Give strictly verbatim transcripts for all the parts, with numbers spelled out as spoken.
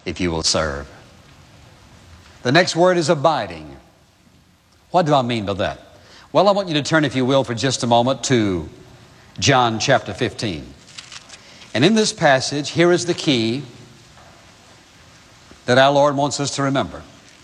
if you will serve. The next word is abiding. What do I mean by that? Well, I want you to turn, if you will, for just a moment to John chapter fifteen. And in this passage, here is the key that our Lord wants us to remember.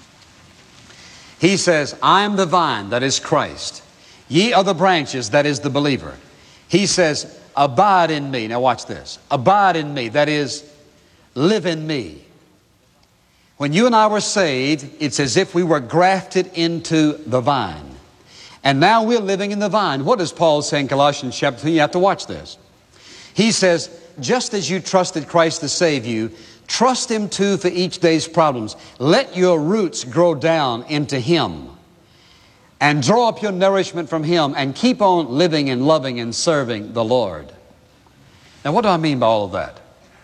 He says, I am the vine, that is Christ. Ye are the branches, that is the believer. He says, abide in me. Now watch this. Abide in me, that is, live in me. When you and I were saved, it's as if we were grafted into the vine. And now we're living in the vine. What does Paul say in Colossians chapter three? You have to watch this. He says, just as you trusted Christ to save you, trust Him too for each day's problems. Let your roots grow down into Him. And draw up your nourishment from Him and keep on living and loving and serving the Lord. Now what do I mean by all of that?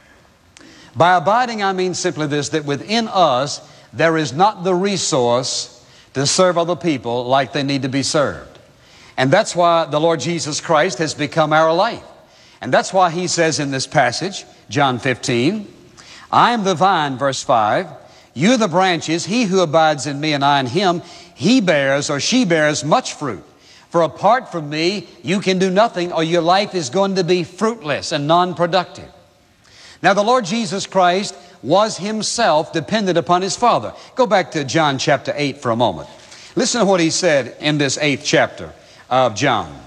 By abiding, I mean simply this, that within us there is not the resource to serve other people like they need to be served. And that's why the Lord Jesus Christ has become our life. And that's why He says in this passage, John fifteen, I am the vine, verse five, you are the branches, he who abides in me and I in him, he bears or she bears much fruit. For apart from me, you can do nothing, or your life is going to be fruitless and non-productive. Now the Lord Jesus Christ was Himself dependent upon His Father. Go back to John chapter eight for a moment. Listen to what He said in this eighth chapter of John.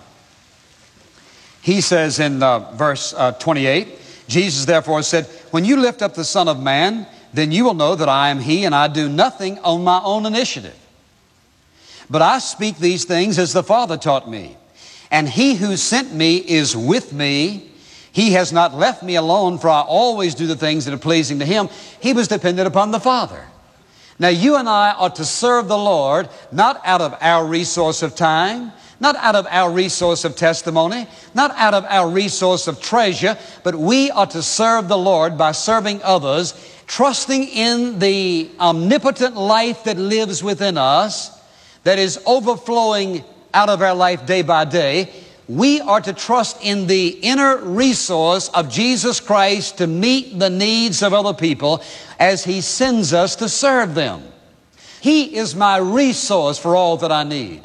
He says in uh, verse uh, twenty-eight, Jesus therefore said, when you lift up the Son of Man, then you will know that I am He, and I do nothing on my own initiative. But I speak these things as the Father taught me. And He who sent me is with me. He has not left me alone, for I always do the things that are pleasing to Him. He was dependent upon the Father. Now you and I are to serve the Lord, not out of our resource of time, not out of our resource of testimony, not out of our resource of treasure, but we are to serve the Lord by serving others, trusting in the omnipotent life that lives within us, that is overflowing out of our life day by day. We are to trust in the inner resource of Jesus Christ to meet the needs of other people as He sends us to serve them. He is my resource for all that I need.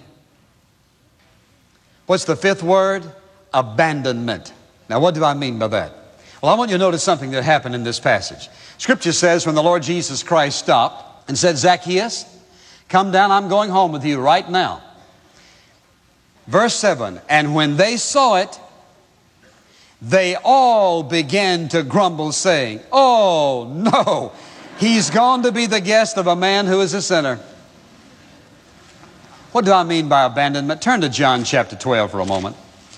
What's the fifth word? Abandonment. Now what do I mean by that? Well, I want you to notice something that happened in this passage. Scripture says when the Lord Jesus Christ stopped and said, Zacchaeus, come down, I'm going home with you right now. Verse seven, and when they saw it, they all began to grumble, saying, oh no, he's gone to be the guest of a man who is a sinner. What do I mean by abandonment? Turn to John chapter twelve for a moment.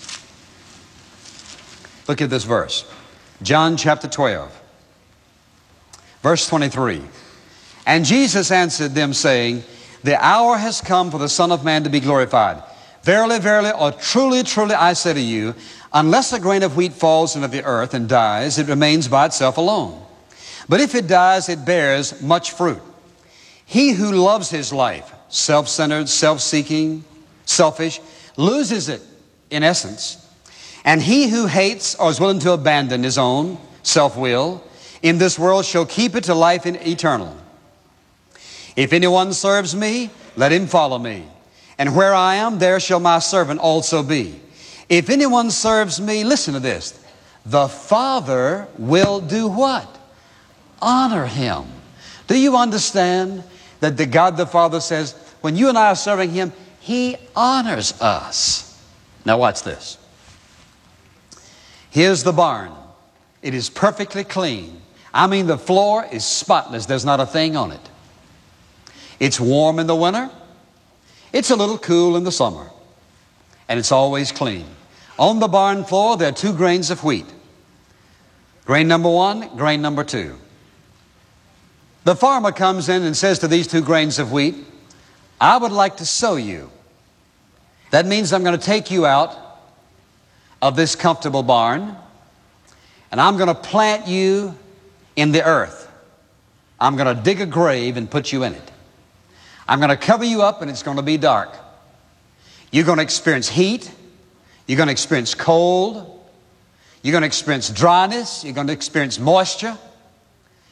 Look at this verse. John chapter twelve, verse twenty-three. And Jesus answered them, saying, the hour has come for the Son of Man to be glorified. Verily, verily, or truly, truly, I say to you, unless a grain of wheat falls into the earth and dies, it remains by itself alone. But if it dies, it bears much fruit. He who loves his life, self-centered, self-seeking, selfish, loses it in essence. And he who hates or is willing to abandon his own self-will in this world shall keep it to life in eternal. If anyone serves me, let him follow me. And where I am, there shall my servant also be. If anyone serves me, listen to this, the Father will do what? Honor him. Do you understand that the God the Father says, when you and I are serving Him, He honors us. Now watch this. Here's the barn. It is perfectly clean. I mean, the floor is spotless. There's not a thing on it. It's warm in the winter. It's a little cool in the summer. And it's always clean. On the barn floor, there are two grains of wheat. Grain number one, grain number two. The farmer comes in and says to these two grains of wheat, I would like to sow you. That means I'm going to take you out of this comfortable barn and I'm going to plant you in the earth. I'm going to dig a grave and put you in it. I'm going to cover you up and it's going to be dark. You're going to experience heat. You're going to experience cold. You're going to experience dryness. You're going to experience moisture.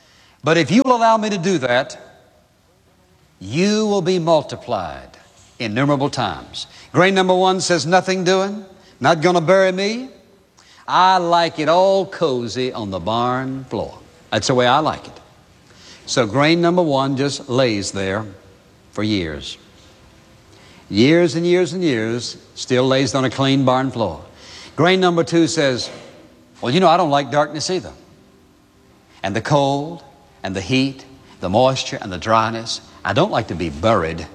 But if you will allow me to do that, you will be multiplied innumerable times. Grain number one says, nothing doing, not going to bury me. I like it all cozy on the barn floor. That's the way I like it. So grain number one just lays there for years. Years and years and years, still lays on a clean barn floor. Grain number two says, well, you know, I don't like darkness either. And the cold, and the heat, the moisture, and the dryness. I don't like to be buried.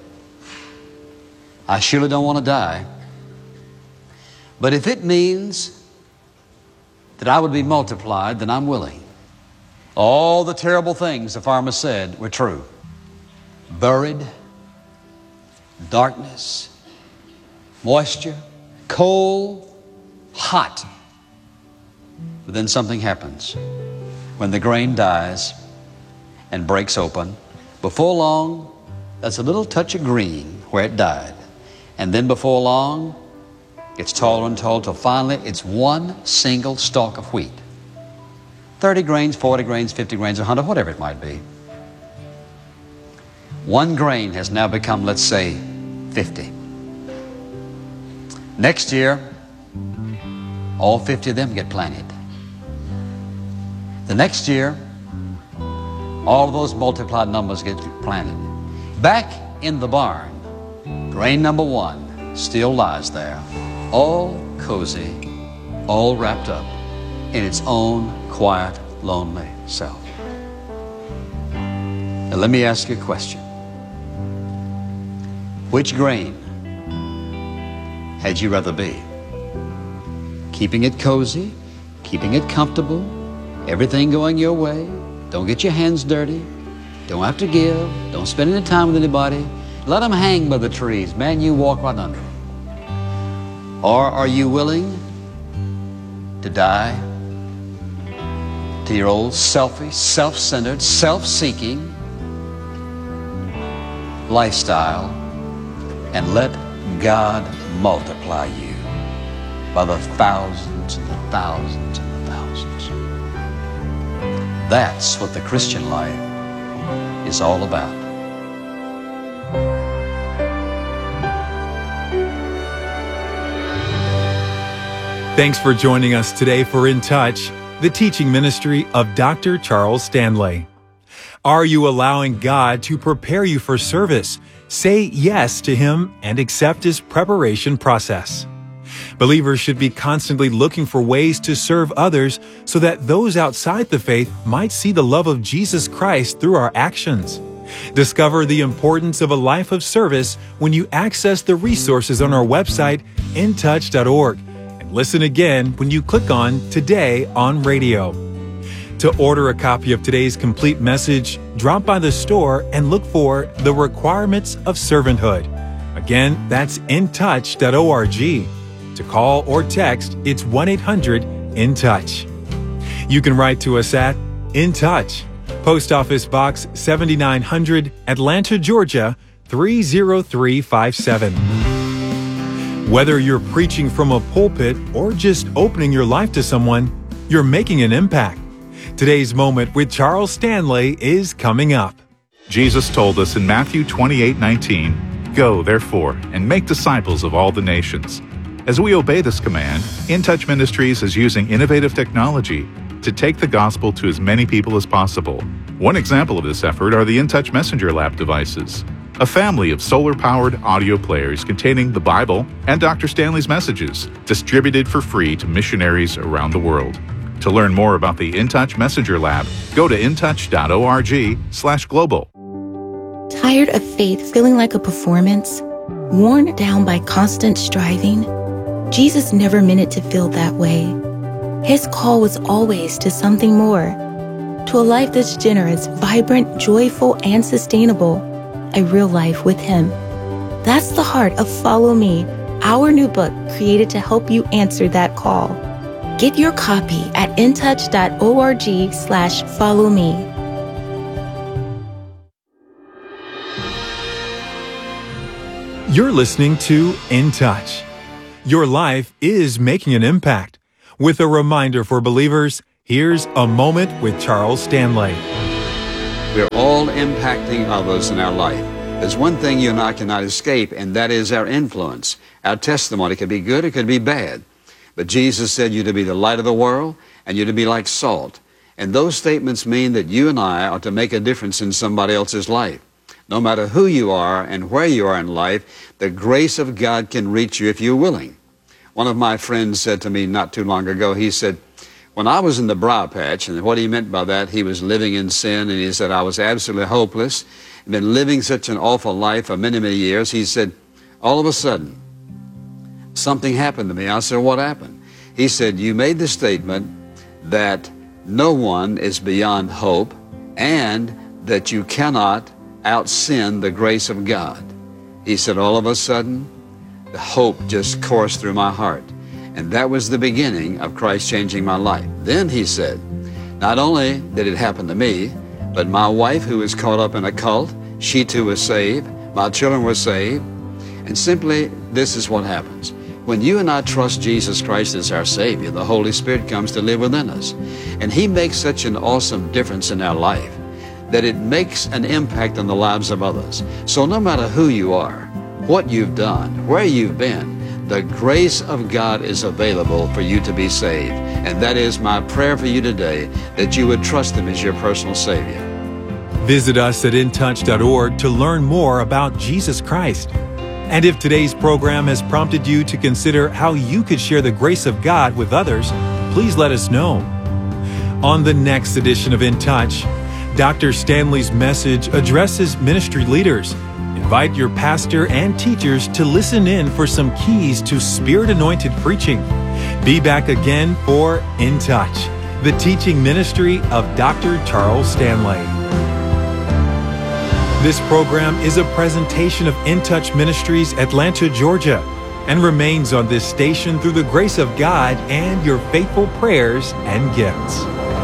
I surely don't want to die. But if it means that I would be multiplied, then I'm willing. All the terrible things the farmer said were true. Buried, darkness, moisture, cold, hot. But then something happens. When the grain dies and breaks open, before long, there's a little touch of green where it died. And then before long, it's taller and taller till finally it's one single stalk of wheat. thirty grains, forty grains, fifty grains, one hundred, whatever it might be. One grain has now become, let's say, fifty. Next year, all fifty of them get planted. The next year, all of those multiplied numbers get planted. Back in the barn, grain number one still lies there, all cozy, all wrapped up in its own quiet, lonely self. Now let me ask you a question. Which grain had you rather be? Keeping it cozy, keeping it comfortable, everything going your way, don't get your hands dirty, don't have to give, don't spend any time with anybody, let them hang by the trees, man, you walk right under them. Or are you willing to die to your old selfish, self-centered, self-seeking lifestyle and let God multiply you by the thousands and the thousands and the thousands? That's what the Christian life is all about. Thanks for joining us today for In Touch, the teaching ministry of Doctor Charles Stanley. Are you allowing God to prepare you for service? Say yes to Him and accept His preparation process. Believers should be constantly looking for ways to serve others so that those outside the faith might see the love of Jesus Christ through our actions. Discover the importance of a life of service when you access the resources on our website, in touch dot org, and listen again when you click on Today on Radio. To order a copy of today's complete message, drop by the store and look for The Requirements of Servanthood. Again, that's in touch dot org. To call or text, it's one eight hundred in touch. You can write to us at In Touch, Post Office Box seventy-nine hundred, Atlanta, Georgia, three zero three five seven. Whether you're preaching from a pulpit or just opening your life to someone, you're making an impact. Today's Moment with Charles Stanley is coming up. Jesus told us in Matthew twenty-eight nineteen, "Go, therefore, and make disciples of all the nations." As we obey this command, In Touch Ministries is using innovative technology to take the gospel to as many people as possible. One example of this effort are the In Touch Messenger Lab devices, a family of solar-powered audio players containing the Bible and Doctor Stanley's messages, distributed for free to missionaries around the world. To learn more about the In Touch Messenger Lab, go to in touch dot org slash global. Tired of faith feeling like a performance? Worn down by constant striving? Jesus never meant it to feel that way. His call was always to something more, to a life that's generous, vibrant, joyful, and sustainable, a real life with Him. That's the heart of Follow Me, our new book created to help you answer that call. Get your copy at in touch dot org slash follow me. You're listening to In Touch. Your life is making an impact. With a reminder for believers, here's A Moment with Charles Stanley. We're all impacting others in our life. There's one thing you and I cannot escape, and that is our influence. Our testimony could be good, it could be bad. But Jesus said you're to be the light of the world, and you're to be like salt. And those statements mean that you and I are to make a difference in somebody else's life. No matter who you are and where you are in life, the grace of God can reach you if you're willing. One of my friends said to me not too long ago, he said, when I was in the briar patch, and what he meant by that, he was living in sin, and he said, I was absolutely hopeless, been living such an awful life for many, many years. He said, all of a sudden, something happened to me. I said, what happened? He said, you made the statement that no one is beyond hope and that you cannot out-sin the grace of God. He said, all of a sudden, the hope just coursed through my heart. And that was the beginning of Christ changing my life. Then he said, not only did it happen to me, but my wife, who was caught up in a cult, she too was saved. My children were saved. And simply, this is what happens. When you and I trust Jesus Christ as our Savior, the Holy Spirit comes to live within us. And He makes such an awesome difference in our life that it makes an impact on the lives of others. So no matter who you are, what you've done, where you've been, the grace of God is available for you to be saved. And that is my prayer for you today, that you would trust Him as your personal Savior. Visit us at in touch dot org to learn more about Jesus Christ. And if today's program has prompted you to consider how you could share the grace of God with others, please let us know. On the next edition of In Touch, Doctor Stanley's message addresses ministry leaders. Invite your pastor and teachers to listen in for some keys to Spirit-anointed preaching. Be back again for In Touch, the teaching ministry of Doctor Charles Stanley. This program is a presentation of In Touch Ministries, Atlanta, Georgia, and remains on this station through the grace of God and your faithful prayers and gifts.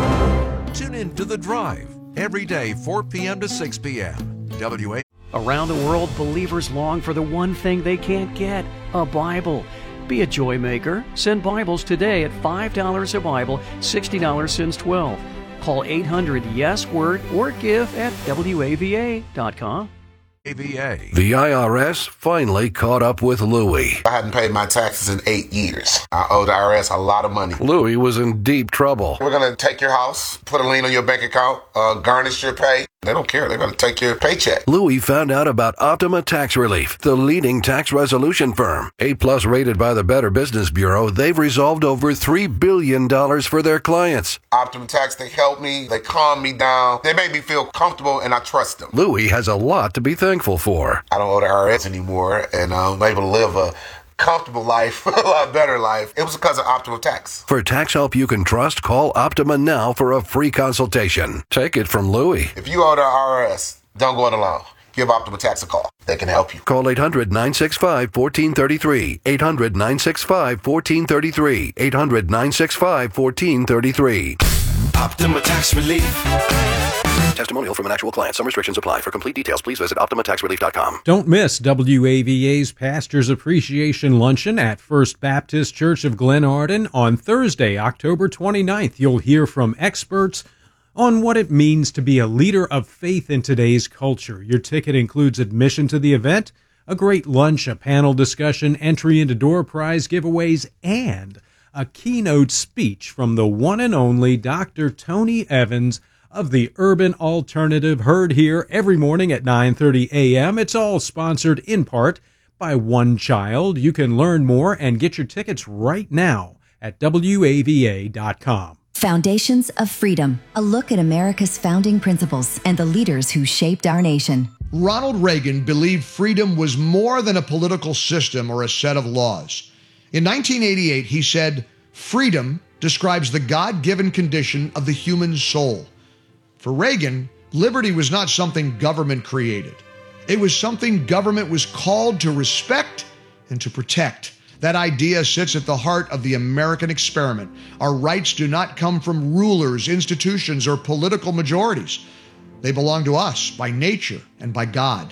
Tune in to The Drive every day, four p.m. to six p.m. W A. Around the world, believers long for the one thing they can't get, a Bible. Be a joy maker. Send Bibles today at five dollars a Bible, sixty dollars since twelve. Call eight hundred yes word or give at W A V A dot com. A V A. The I R S finally caught up with Louie. I hadn't paid my taxes in eight years. I owe the I R S a lot of money. Louie was in deep trouble. We're going to take your house, put a lien on your bank account, uh, garnish your pay. They don't care. They're going to take your paycheck. Louie found out about Optima Tax Relief, the leading tax resolution firm. A-plus rated by the Better Business Bureau, they've resolved over three billion dollars for their clients. Optima Tax, they helped me. They calmed me down. They made me feel comfortable, and I trust them. Louie has a lot to be thankful for. I don't owe the I R S anymore, and I'm able to live a comfortable life, a lot better life. It was because of Optima Tax. For tax help you can trust, call Optima now for a free consultation. Take it from Louie. If you owe the I R S, don't go it alone. Give Optima Tax a call. They can help you. Call eight hundred nine six five one four three three. eight hundred nine six five one four three three. eight hundred nine six five one four three three. Optima Tax Relief. Testimonial from an actual client. Some restrictions apply. For complete details, please visit optima tax relief dot com. Don't miss W A V A's Pastors Appreciation Luncheon at First Baptist Church of Glen Arden on Thursday, October twenty-ninth. You'll hear from experts on what it means to be a leader of faith in today's culture. Your ticket includes admission to the event, a great lunch, a panel discussion, entry into door prize giveaways, and a keynote speech from the one and only Doctor Tony Evans of the Urban Alternative, heard here every morning at nine thirty a.m. It's all sponsored in part by One Child. You can learn more and get your tickets right now at W A V A dot com. Foundations of Freedom, a look at America's founding principles and the leaders who shaped our nation. Ronald Reagan believed freedom was more than a political system or a set of laws. In nineteen eighty-eight, he said, "Freedom describes the God-given condition of the human soul." For Reagan, liberty was not something government created. It was something government was called to respect and to protect. That idea sits at the heart of the American experiment. Our rights do not come from rulers, institutions, or political majorities. They belong to us by nature and by God.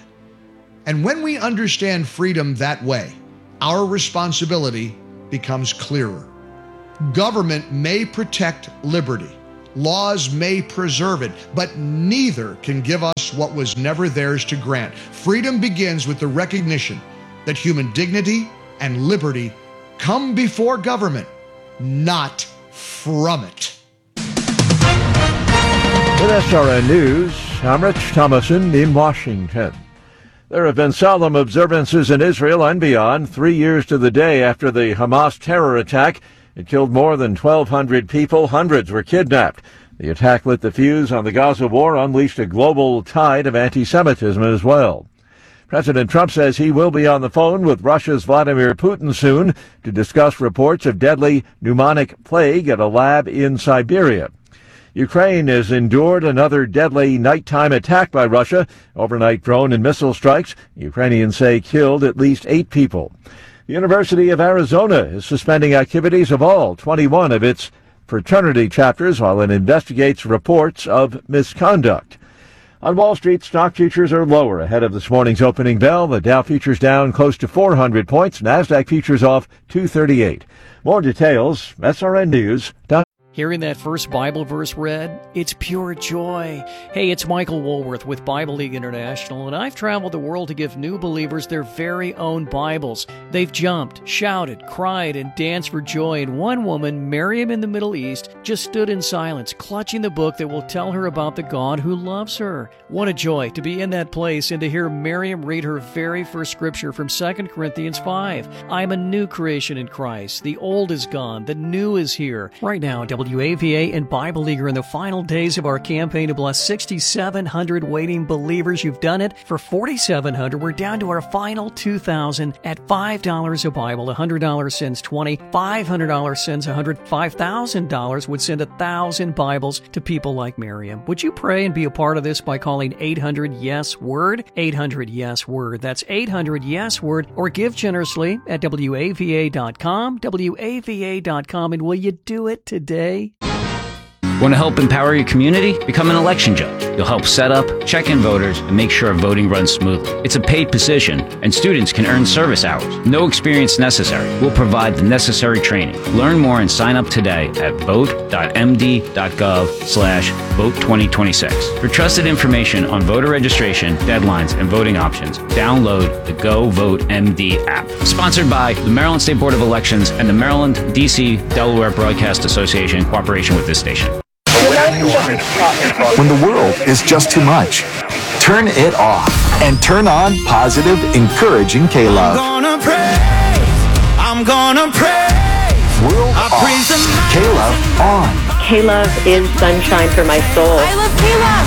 And when we understand freedom that way, our responsibility becomes clearer. Government may protect liberty, Laws may preserve it, but neither can give us what was never theirs to grant. Freedom begins with the recognition that human dignity and liberty come before government, not from it. With S R N News, I'm Rich Thomason in Washington. There have been solemn observances in Israel and beyond, three years to the day after the Hamas terror attack. It killed more than twelve hundred people. Hundreds were kidnapped. The attack lit the fuse on the Gaza war, unleashed a global tide of anti-Semitism as well. President Trump says he will be on the phone with Russia's Vladimir Putin soon to discuss reports of deadly pneumonic plague at a lab in Siberia. Ukraine has endured another deadly nighttime attack by Russia. Overnight drone and missile strikes, Ukrainians say, killed at least eight people. The University of Arizona is suspending activities of all twenty-one of its fraternity chapters while it investigates reports of misconduct. On Wall Street, stock futures are lower ahead of this morning's opening bell. The Dow futures down close to four hundred points. NASDAQ futures off two thirty-eight. More details, S R N News. Hearing that first Bible verse read, it's pure joy. Hey, it's Michael Woolworth with Bible League International, and I've traveled the world to give new believers their very own Bibles. They've jumped, shouted, cried, and danced for joy, and one woman, Miriam in the Middle East, just stood in silence, clutching the book that will tell her about the God who loves her. What a joy to be in that place and to hear Miriam read her very first scripture from Second Corinthians five. I am a new creation in Christ. The old is gone, the new is here. Right now, W A V A and Bible League are in the final days of our campaign to bless six thousand seven hundred waiting believers. You've done it for four thousand seven hundred. We're down to our final two thousand at five dollars a Bible. one hundred dollars sends twenty. five hundred dollars sends one hundred. five thousand dollars would send one thousand Bibles to people like Miriam. Would you pray and be a part of this by calling eight hundred yes word? eight hundred yes word. That's eight hundred yes word. Or give generously at W A V A dot com. W A V A dot com. And will you do it today? Want to help empower your community? Become an election judge. You'll help set up, check in voters, and make sure voting runs smoothly. It's a paid position, and students can earn service hours. No experience necessary. We'll provide the necessary training. Learn more and sign up today at vote dot m d dot gov slash vote twenty twenty-six. For trusted information on voter registration, deadlines, and voting options, download the Go Vote M D app. Sponsored by the Maryland State Board of Elections and the Maryland, D C, Delaware Broadcast Association in cooperation with this station. When the world is just too much, turn it off and turn on positive, encouraging K-Love. I'm gonna praise, I'm gonna praise. World I off, praise the K-Love on. K-Love is sunshine for my soul. I love K-Love.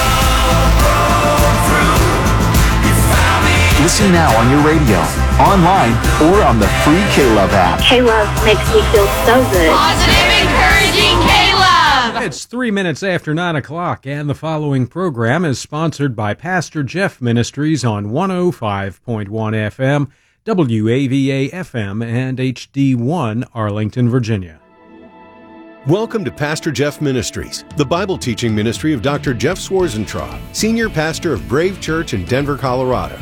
Listen now on your radio, online, or on the free K-Love app. K-Love makes me feel so good. Positive, encouraging K-Love. It's three minutes after nine o'clock, and the following program is sponsored by Pastor Jeff Ministries on one oh five point one F M, W A V A F M, and H D one, Arlington, Virginia. Welcome to Pastor Jeff Ministries, the Bible teaching ministry of Doctor Jeff Schwarzentraub, Senior Pastor of Brave Church in Denver, Colorado.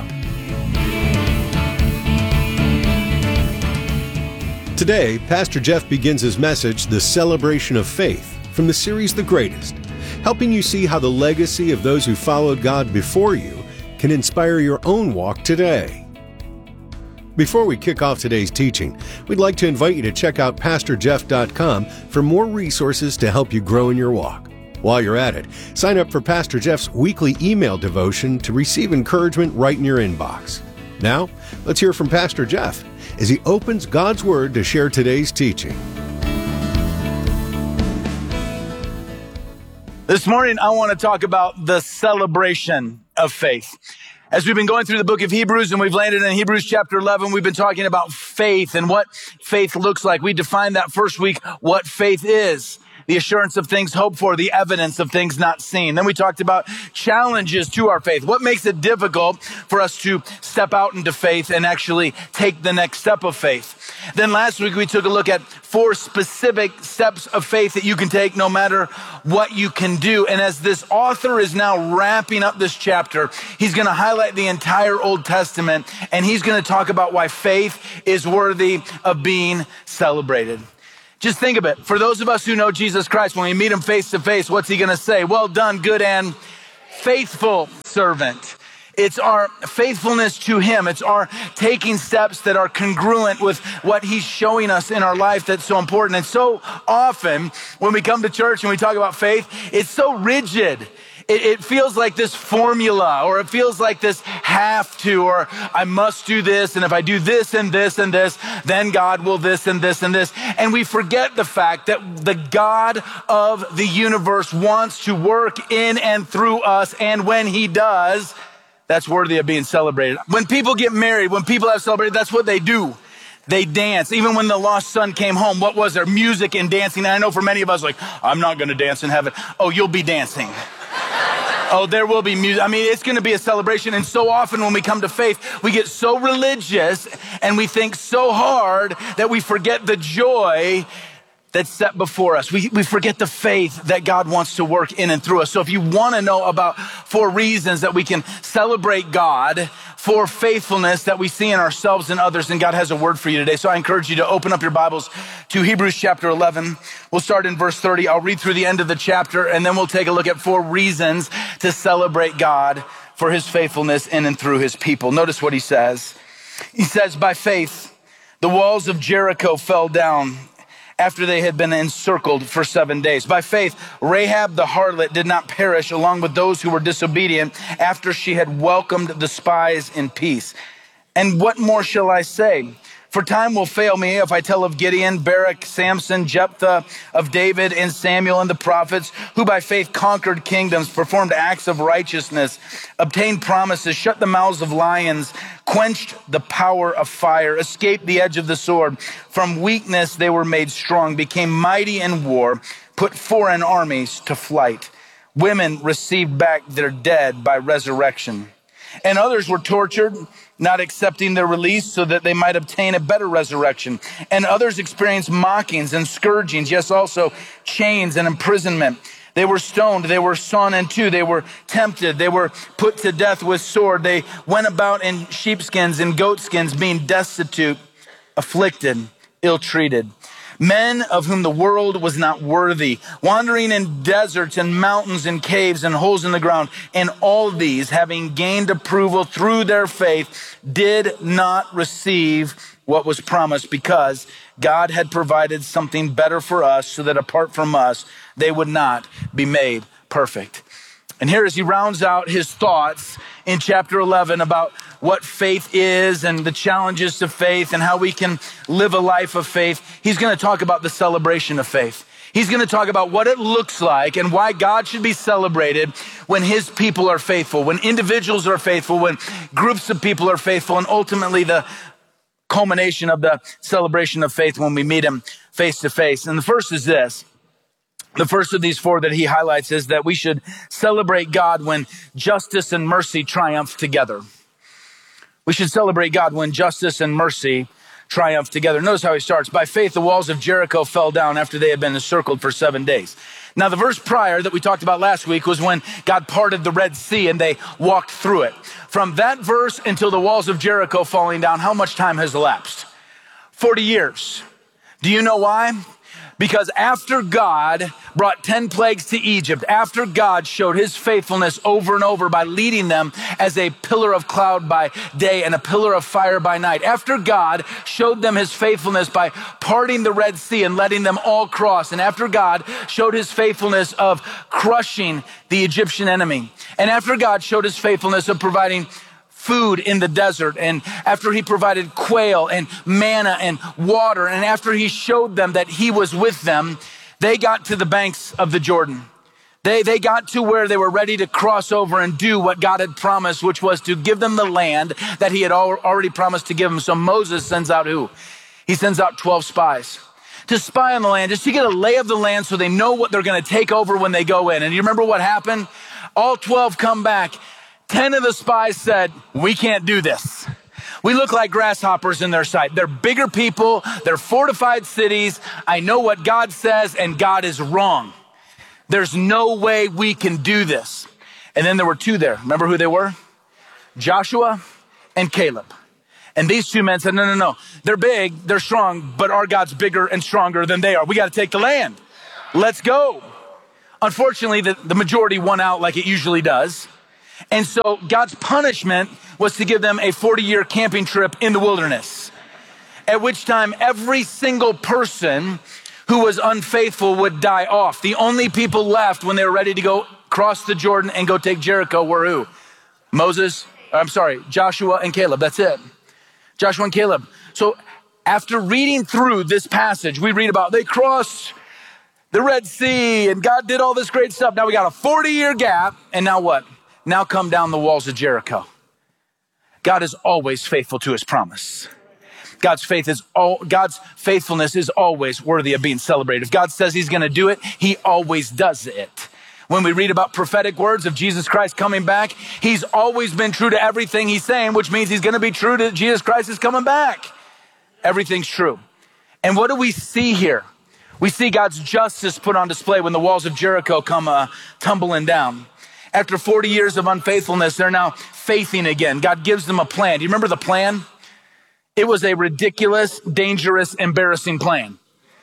Today, Pastor Jeff begins his message, The Celebration of Faith, from the series The Greatest, helping you see how the legacy of those who followed God before you can inspire your own walk today. Before we kick off today's teaching, we'd like to invite you to check out pastor jeff dot com for more resources to help you grow in your walk. While you're at it, sign up for Pastor Jeff's weekly email devotion to receive encouragement right in your inbox. Now, let's hear from Pastor Jeff as he opens God's Word to share today's teaching. This morning, I want to talk about the celebration of faith. As we've been going through the book of Hebrews and we've landed in Hebrews chapter eleven, we've been talking about faith and what faith looks like. We defined that first week, what faith is. The assurance of things hoped for, the evidence of things not seen. Then we talked about challenges to our faith. What makes it difficult for us to step out into faith and actually take the next step of faith? Then last week we took a look at four specific steps of faith that you can take no matter what you can do. And as this author is now wrapping up this chapter, he's going to highlight the entire Old Testament, and he's going to talk about why faith is worthy of being celebrated. Just think of it. For those of us who know Jesus Christ, when we meet him face to face, what's he going to say? Well done, good and faithful servant. It's our faithfulness to him. It's our taking steps that are congruent with what he's showing us in our life that's so important. And so often when we come to church and we talk about faith, it's so rigid. It, it feels like this formula, or it feels like this have to, or I must do this. And if I do this and this and this, then God will this and this and this. And we forget the fact that the God of the universe wants to work in and through us. And when he does, that's worthy of being celebrated. When people get married, when people have celebrated, that's what they do. They dance. Even when the lost son came home, what was there? Music and dancing. And I know for many of us, like, I'm not going to dance in heaven. Oh, you'll be dancing. Oh, there will be music. I mean, it's going to be a celebration. And so often when we come to faith, we get so religious and we think so hard that we forget the joy that's set before us. We, we forget the faith that God wants to work in and through us. So if you want to know about four reasons that we can celebrate God for faithfulness that we see in ourselves and others, and God has a word for you today. So I encourage you to open up your Bibles to Hebrews chapter eleven. We'll start in verse thirty. I'll read through the end of the chapter, and then we'll take a look at four reasons to celebrate God for his faithfulness in and through his people. Notice what he says. He says, by faith, the walls of Jericho fell down after they had been encircled for seven days. By faith, Rahab the harlot did not perish along with those who were disobedient after she had welcomed the spies in peace. And what more shall I say? For time will fail me if I tell of Gideon, Barak, Samson, Jephthah, of David and Samuel and the prophets, who by faith conquered kingdoms, performed acts of righteousness, obtained promises, shut the mouths of lions, quenched the power of fire, escaped the edge of the sword. From weakness they were made strong, became mighty in war, put foreign armies to flight. Women received back their dead by resurrection. And others were tortured, not accepting their release so that they might obtain a better resurrection. And others experienced mockings and scourgings, yes, also chains and imprisonment. They were stoned, they were sawn in two, they were tempted, they were put to death with sword. They went about in sheepskins and goatskins, being destitute, afflicted, ill-treated. Men of whom the world was not worthy, wandering in deserts and mountains and caves and holes in the ground. And all these, having gained approval through their faith, did not receive what was promised, because God had provided something better for us, so that apart from us, they would not be made perfect. And here, as he rounds out his thoughts in chapter eleven about what faith is and the challenges to faith and how we can live a life of faith, he's going to talk about the celebration of faith. He's going to talk about what it looks like and why God should be celebrated when his people are faithful, when individuals are faithful, when groups of people are faithful, and ultimately the culmination of the celebration of faith when we meet him face to face. And the first is this. The first of these four that he highlights is that we should celebrate God when justice and mercy triumph together. We should celebrate God when justice and mercy triumph together. Notice how he starts. By faith, the walls of Jericho fell down after they had been encircled for seven days. Now, the verse prior that we talked about last week was when God parted the Red Sea and they walked through it. From that verse until the walls of Jericho falling down, how much time has elapsed? forty years. Do you know why? Because after God brought ten plagues to Egypt, after God showed his faithfulness over and over by leading them as a pillar of cloud by day and a pillar of fire by night, after God showed them his faithfulness by parting the Red Sea and letting them all cross, and after God showed his faithfulness of crushing the Egyptian enemy, and after God showed his faithfulness of providing food in the desert, and after he provided quail and manna and water, and after he showed them that he was with them, they got to the banks of the Jordan. They, they got to where they were ready to cross over and do what God had promised, which was to give them the land that he had already promised to give them. So Moses sends out who? He sends out twelve spies to spy on the land, just to get a lay of the land so they know what they're going to take over when they go in. And you remember what happened? All twelve come back. Ten of the spies said, we can't do this. We look like grasshoppers in their sight. They're bigger people. They're fortified cities. I know what God says, and God is wrong. There's no way we can do this. And then there were two there. Remember who they were? Joshua and Caleb. And these two men said, no, no, no. They're big, they're strong, but our God's bigger and stronger than they are. We got to take the land. Let's go. Unfortunately, the, the majority won out like it usually does. And so God's punishment was to give them a forty-year camping trip in the wilderness, at which time every single person who was unfaithful would die off. The only people left when they were ready to go cross the Jordan and go take Jericho were who? Moses, I'm sorry, Joshua and Caleb. That's it. Joshua and Caleb. So after reading through this passage, we read about they crossed the Red Sea and God did all this great stuff. Now we got a forty-year gap. And now what? Now come down the walls of Jericho. God is always faithful to his promise. God's faith is all, God's faithfulness is always worthy of being celebrated. If God says he's going to do it, he always does it. When we read about prophetic words of Jesus Christ coming back, he's always been true to everything he's saying, which means he's going to be true to Jesus Christ is coming back. Everything's true. And what do we see here? We see God's justice put on display when the walls of Jericho come uh, tumbling down. After forty years of unfaithfulness, they're now faithing again. God gives them a plan. Do you remember the plan? It was a ridiculous, dangerous, embarrassing plan.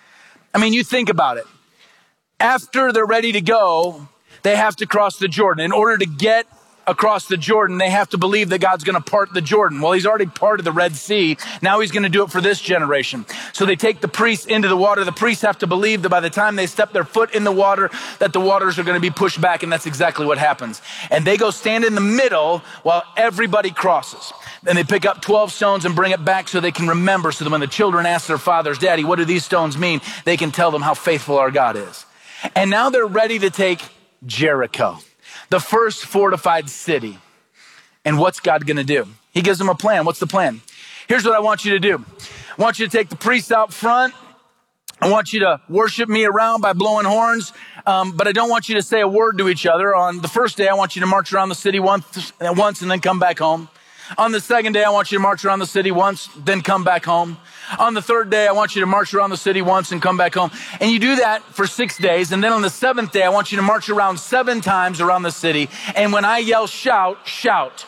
I mean, you think about it. After they're ready to go, they have to cross the Jordan. In order to get across the Jordan, they have to believe that God's going to part the Jordan. Well, he's already parted the Red Sea. Now he's going to do it for this generation. So they take the priests into the water. The priests have to believe that by the time they step their foot in the water, that the waters are going to be pushed back. And that's exactly what happens. And they go stand in the middle while everybody crosses. Then they pick up twelve stones and bring it back so they can remember. So that when the children ask their fathers, Daddy, what do these stones mean? They can tell them how faithful our God is. And now they're ready to take Jericho, the first fortified city. And what's God going to do? He gives them a plan. What's the plan? Here's what I want you to do. I want you to take the priests out front. I want you to worship me around by blowing horns. Um, but I don't want you to say a word to each other. On the first day, I want you to march around the city once, once and then come back home. On the second day, I want you to march around the city once, then come back home. On the third day, I want you to march around the city once and come back home. And you do that for six days. And then on the seventh day, I want you to march around seven times around the city. And when I yell shout, shout.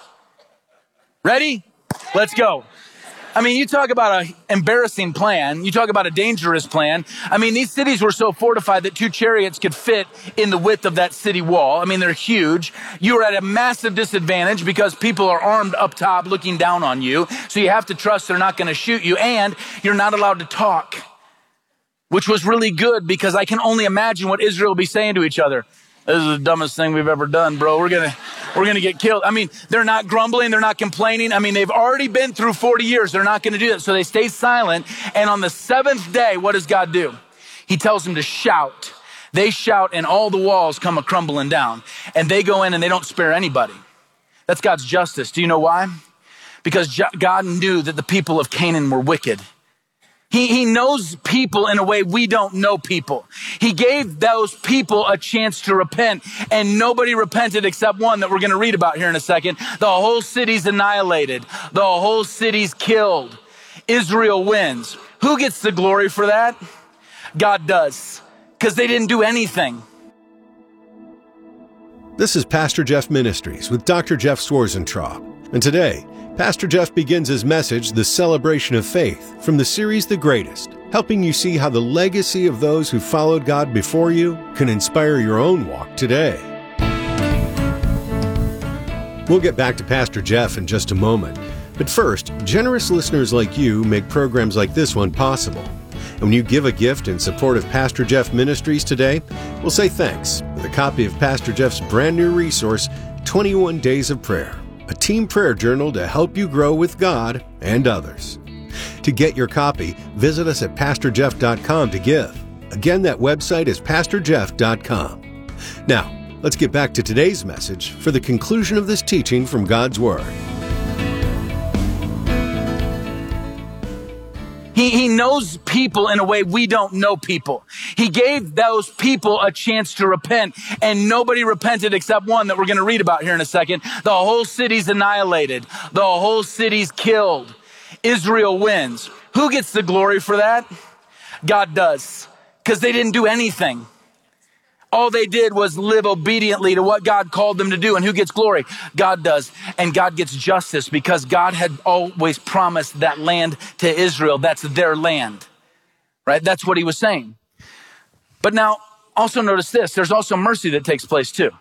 Ready? Let's go. I mean, you talk about an embarrassing plan. You talk about a dangerous plan. I mean, these cities were so fortified that two chariots could fit in the width of that city wall. I mean, they're huge. You are at a massive disadvantage because people are armed up top looking down on you. So you have to trust they're not going to shoot you, and you're not allowed to talk, which was really good because I can only imagine what Israel will be saying to each other. This is the dumbest thing we've ever done, bro. We're going to, we're going to get killed. I mean, they're not grumbling. They're not complaining. I mean, they've already been through forty years. They're not going to do that. So they stay silent. And on the seventh day, what does God do? He tells them to shout. They shout and all the walls come a crumbling down. And they go in and they don't spare anybody. That's God's justice. Do you know why? Because God knew that the people of Canaan were wicked. He, he knows people in a way we don't know people. He gave those people a chance to repent, and nobody repented except one that we're going to read about here in a second. The whole city's annihilated. The whole city's killed. Israel wins. Who gets the glory for that? God does, because they didn't do anything. This is Pastor Jeff Ministries with Doctor Jeff Swarzentraub. And today, Pastor Jeff begins his message, The Celebration of Faith, from the series The Greatest, helping you see how the legacy of those who followed God before you can inspire your own walk today. We'll get back to Pastor Jeff in just a moment. But first, generous listeners like you make programs like this one possible. And when you give a gift in support of Pastor Jeff Ministries today, we'll say thanks with a copy of Pastor Jeff's brand new resource, twenty-one Days of Prayer, a team prayer journal to help you grow with God and others. To get your copy, visit us at pastor jeff dot com to give. Again, that website is pastor jeff dot com. Now, let's get back to today's message for the conclusion of this teaching from God's Word. He, he knows people in a way we don't know people. He gave those people a chance to repent, and nobody repented except one that we're going to read about here in a second. The whole city's annihilated. The whole city's killed. Israel wins. Who gets the glory for that? God does, because they didn't do anything. All they did was live obediently to what God called them to do. And who gets glory? God does. And God gets justice because God had always promised that land to Israel. That's their land, right? That's what he was saying. But now also notice this. There's also mercy that takes place too.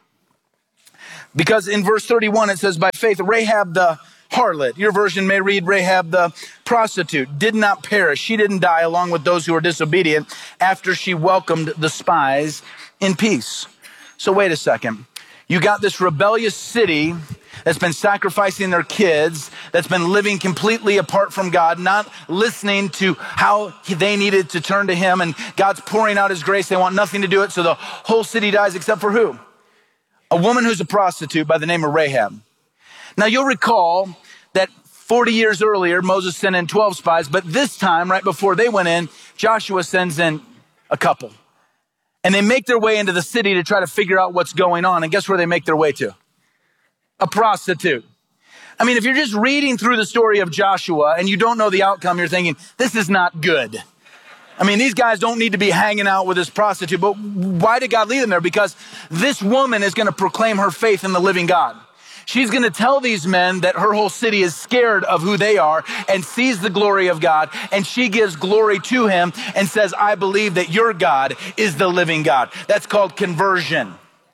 Because in verse thirty-one, it says, by faith, Rahab the harlot, your version may read Rahab the prostitute, did not perish. She didn't die along with those who were disobedient after she welcomed the spies in peace. So wait a second. You got this rebellious city that's been sacrificing their kids, that's been living completely apart from God, not listening to how they needed to turn to him, and God's pouring out his grace. They want nothing to do it, so the whole city dies except for who? A woman who's a prostitute by the name of Rahab. Now you'll recall that forty years earlier, Moses sent in twelve spies, but this time, right before they went in, Joshua sends in a couple. And they make their way into the city to try to figure out what's going on. And guess where they make their way to? A prostitute. I mean, if you're just reading through the story of Joshua and you don't know the outcome, you're thinking, this is not good. I mean, these guys don't need to be hanging out with this prostitute. But why did God lead them there? Because this woman is going to proclaim her faith in the living God. She's going to tell these men that her whole city is scared of who they are and sees the glory of God. And she gives glory to him and says, I believe that your God is the living God. That's called conversion.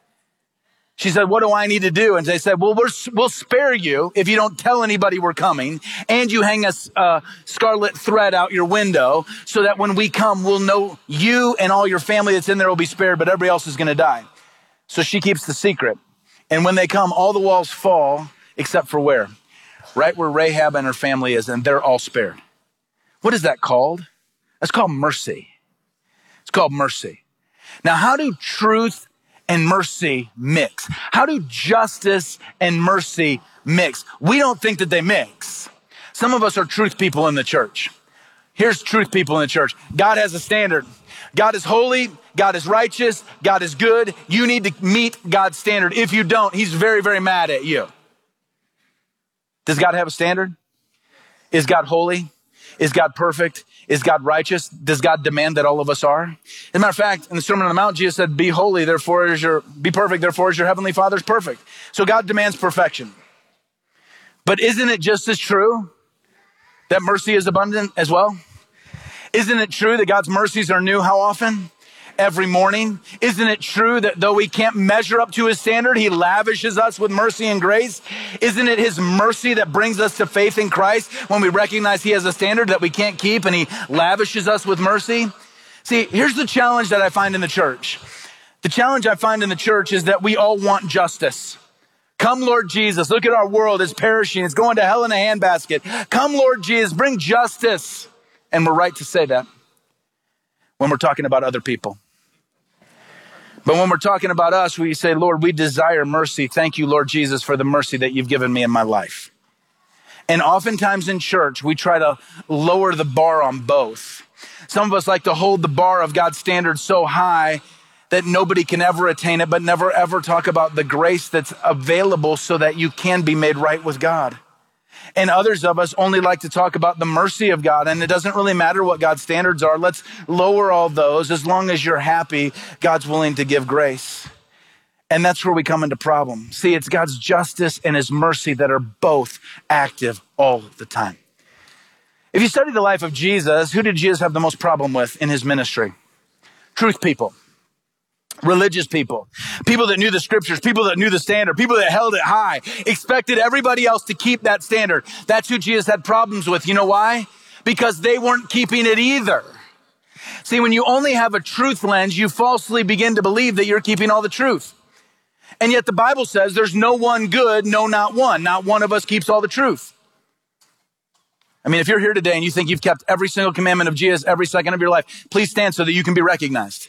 She said, what do I need to do? And they said, well, we're, we'll spare you if you don't tell anybody we're coming. And you hang a uh, scarlet thread out your window so that when we come, we'll know you and all your family that's in there will be spared, but everybody else is going to die. So she keeps the secret. And when they come, all the walls fall except for where? Right where Rahab and her family is, and they're all spared. What is that called? That's called mercy. It's called mercy. Now, how do truth and mercy mix? How do justice and mercy mix? We don't think that they mix. Some of us are truth people in the church. Here's truth people in the church. God has a standard. God is holy. God is righteous. God is good. You need to meet God's standard. If you don't, he's very, very mad at you. Does God have a standard? Is God holy? Is God perfect? Is God righteous? Does God demand that all of us are? As a matter of fact, in the Sermon on the Mount, Jesus said, be holy, therefore is your, be perfect, therefore is your heavenly Father's perfect. So God demands perfection. But isn't it just as true that mercy is abundant as well? Isn't it true that God's mercies are new how often? Every morning. Isn't it true that though we can't measure up to his standard, he lavishes us with mercy and grace? Isn't it his mercy that brings us to faith in Christ when we recognize he has a standard that we can't keep and he lavishes us with mercy? See, here's the challenge that I find in the church. The challenge I find in the church is that we all want justice. Come, Lord Jesus. Look at our world. It's perishing. It's going to hell in a handbasket. Come, Lord Jesus. Bring justice. And we're right to say that when we're talking about other people. But when we're talking about us, we say, Lord, we desire mercy. Thank you, Lord Jesus, for the mercy that you've given me in my life. And oftentimes in church, we try to lower the bar on both. Some of us like to hold the bar of God's standards so high that nobody can ever attain it, but never ever talk about the grace that's available so that you can be made right with God. And others of us only like to talk about the mercy of God, and it doesn't really matter what God's standards are. Let's lower all those. As long as you're happy, God's willing to give grace. And that's where we come into problem. See, it's God's justice and his mercy that are both active all the time. If you study the life of Jesus, who did Jesus have the most problem with in his ministry? Truth people. Religious people, people that knew the scriptures, people that knew the standard, people that held it high, expected everybody else to keep that standard. That's who Jesus had problems with. You know why? Because they weren't keeping it either. See, when you only have a truth lens, you falsely begin to believe that you're keeping all the truth. And yet the Bible says there's no one good, no, not one. Not one of us keeps all the truth. I mean, if you're here today and you think you've kept every single commandment of Jesus every second of your life, please stand so that you can be recognized.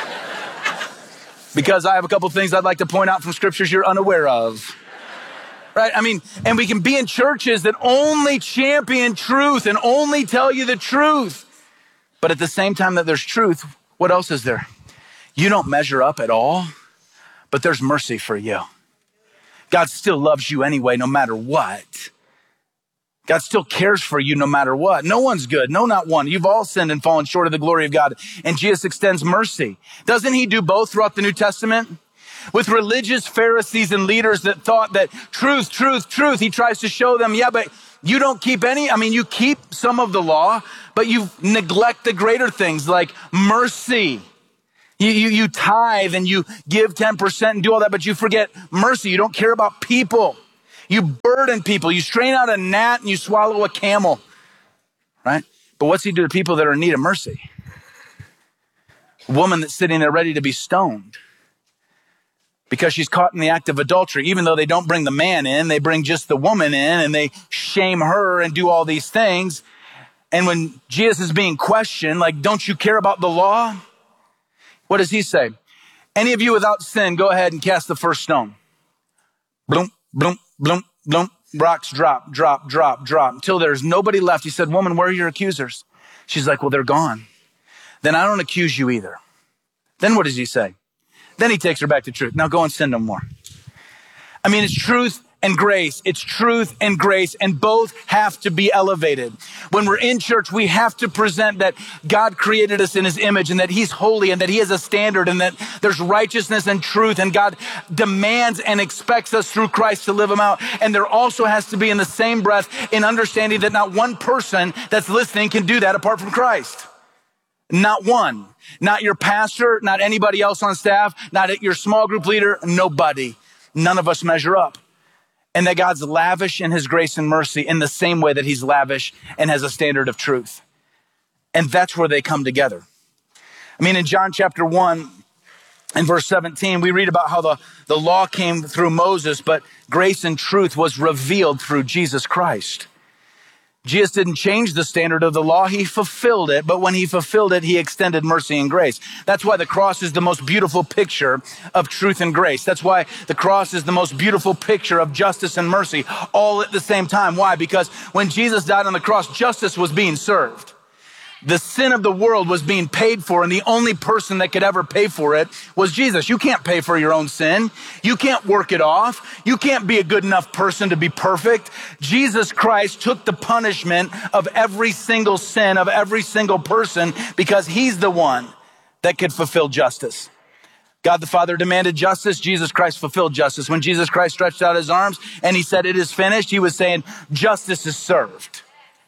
Because I have a couple of things I'd like to point out from scriptures you're unaware of. Right? I mean, and we can be in churches that only champion truth and only tell you the truth. But at the same time that there's truth, what else is there? You don't measure up at all, but there's mercy for you. God still loves you anyway, no matter what. God still cares for you no matter what. No one's good. No, not one. You've all sinned and fallen short of the glory of God. And Jesus extends mercy. Doesn't he do both throughout the New Testament? With religious Pharisees and leaders that thought that truth, truth, truth, he tries to show them, yeah, but you don't keep any. I mean, you keep some of the law, but you neglect the greater things like mercy. You, you, you tithe and you give ten percent and do all that, but you forget mercy. You don't care about people. You burden people. You strain out a gnat and you swallow a camel, right? But what's he do to people that are in need of mercy? A woman that's sitting there ready to be stoned because she's caught in the act of adultery. Even though they don't bring the man in, they bring just the woman in and they shame her and do all these things. And when Jesus is being questioned, like, don't you care about the law? What does he say? Any of you without sin, go ahead and cast the first stone. Bloom, bloom, bloom, bloom. Rocks drop, drop, drop, drop, until there's nobody left. He said, woman, where are your accusers? She's like, well, they're gone. Then I don't accuse you either. Then what does he say? Then he takes her back to truth. Now go and sin no more. I mean, it's truth and grace. It's truth and grace, and both have to be elevated. When we're in church, we have to present that God created us in his image and that he's holy and that he has a standard and that there's righteousness and truth, and God demands and expects us through Christ to live them out. And there also has to be in the same breath in understanding that not one person that's listening can do that apart from Christ. Not one. Not your pastor, not anybody else on staff, not your small group leader, nobody. None of us measure up. And that God's lavish in his grace and mercy in the same way that he's lavish and has a standard of truth. And that's where they come together. I mean, in John chapter one and verse seventeen, we read about how the, the law came through Moses, but grace and truth was revealed through Jesus Christ. Jesus didn't change the standard of the law. He fulfilled it. But when he fulfilled it, he extended mercy and grace. That's why the cross is the most beautiful picture of truth and grace. That's why the cross is the most beautiful picture of justice and mercy all at the same time. Why? Because when Jesus died on the cross, justice was being served. The sin of the world was being paid for, and the only person that could ever pay for it was Jesus. You can't pay for your own sin. You can't work it off. You can't be a good enough person to be perfect. Jesus Christ took the punishment of every single sin of every single person because he's the one that could fulfill justice. God the Father demanded justice. Jesus Christ fulfilled justice. When Jesus Christ stretched out his arms and he said, it is finished, he was saying, justice is served.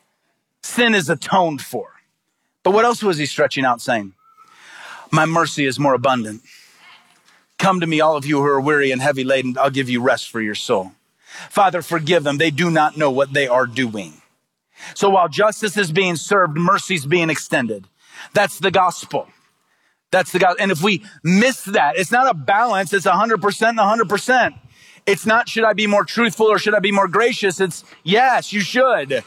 Sin is atoned for. But what else was he stretching out saying? My mercy is more abundant. Come to me, all of you who are weary and heavy laden. I'll give you rest for your soul. Father, forgive them. They do not know what they are doing. So while justice is being served, mercy is being extended. That's the gospel. That's the gospel. And if we miss that, it's not a balance. It's one hundred percent and one hundred percent. It's not, should I be more truthful or should I be more gracious? It's, yes, you should.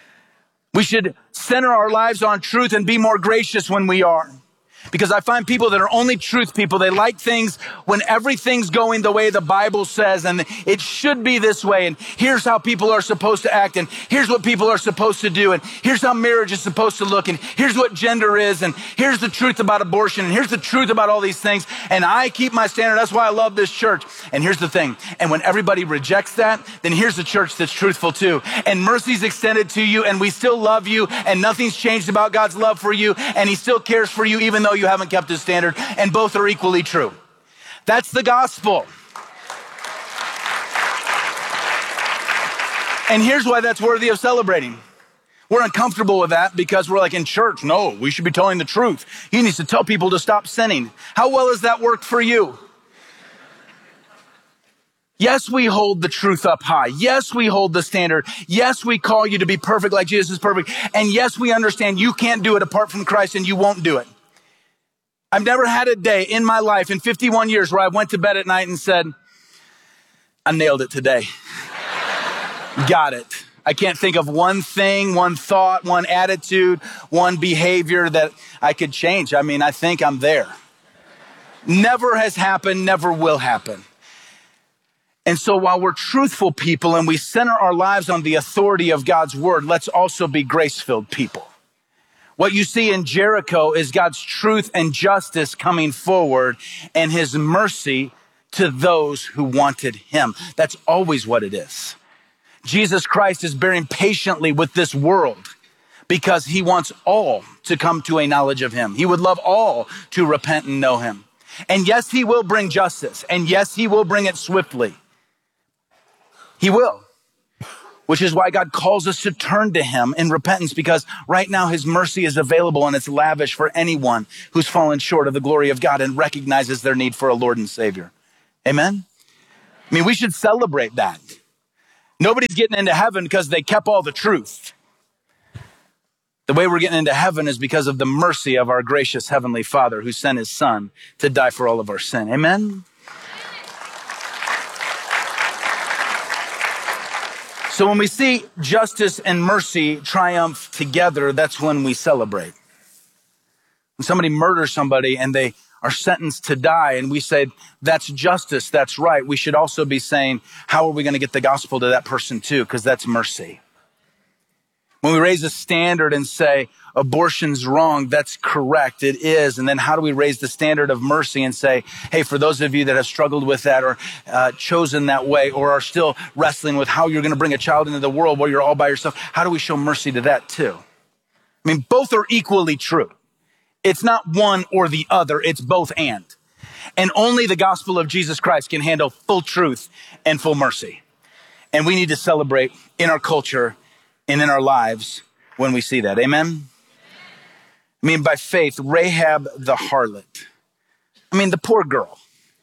We should center our lives on truth and be more gracious when we are. Because I find people that are only truth people, they like things when everything's going the way the Bible says, and it should be this way, and here's how people are supposed to act, and here's what people are supposed to do, and here's how marriage is supposed to look, and here's what gender is, and here's the truth about abortion, and here's the truth about all these things, and I keep my standard. That's why I love this church. And here's the thing, and when everybody rejects that, then here's the church that's truthful too, and mercy's extended to you, and we still love you, and nothing's changed about God's love for you, and he still cares for you even though you haven't kept his standard, and both are equally true. That's the gospel. And here's why that's worthy of celebrating. We're uncomfortable with that because we're like, in church, no, we should be telling the truth. He needs to tell people to stop sinning. How well has that worked for you? Yes, we hold the truth up high. Yes, we hold the standard. Yes, we call you to be perfect like Jesus is perfect. And yes, we understand you can't do it apart from Christ, and you won't do it. I've never had a day in my life in fifty-one years where I went to bed at night and said, I nailed it today. Got it. I can't think of one thing, one thought, one attitude, one behavior that I could change. I mean, I think I'm there. Never has happened, never will happen. And so while we're truthful people and we center our lives on the authority of God's word, let's also be grace-filled people. What you see in Jericho is God's truth and justice coming forward and his mercy to those who wanted him. That's always what it is. Jesus Christ is bearing patiently with this world because he wants all to come to a knowledge of him. He would love all to repent and know him. And yes, he will bring justice. And yes, he will bring it swiftly. He will. Which is why God calls us to turn to him in repentance, because right now his mercy is available and it's lavish for anyone who's fallen short of the glory of God and recognizes their need for a Lord and Savior. Amen? I mean, we should celebrate that. Nobody's getting into heaven because they kept all the truth. The way we're getting into heaven is because of the mercy of our gracious Heavenly Father who sent his Son to die for all of our sin. Amen? So when we see justice and mercy triumph together, that's when we celebrate. When somebody murders somebody and they are sentenced to die and we say, that's justice, that's right, we should also be saying, how are we going to get the gospel to that person too? Because that's mercy. When we raise a standard and say, abortion's wrong, that's correct, it is. And then how do we raise the standard of mercy and say, hey, for those of you that have struggled with that or uh, chosen that way or are still wrestling with how you're going to bring a child into the world while you're all by yourself, how do we show mercy to that too? I mean, both are equally true. It's not one or the other, it's both and. And only the gospel of Jesus Christ can handle full truth and full mercy. And we need to celebrate in our culture and in our lives when we see that. Amen? I mean, by faith, Rahab the harlot. I mean, the poor girl.